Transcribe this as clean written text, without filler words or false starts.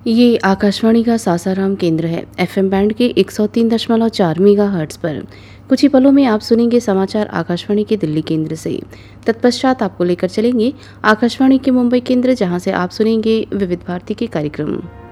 ये आकाशवाणी का सासाराम केंद्र है। एफएम बैंड के 103.4 मेगाहर्ट्ज पर। कुछ ही पलों में आप सुनेंगे समाचार आकाशवाणी के दिल्ली केंद्र से। तत्पश्चात आपको लेकर चलेंगे आकाशवाणी के मुंबई केंद्र, जहां से आप सुनेंगे विविध भारती के कार्यक्रम।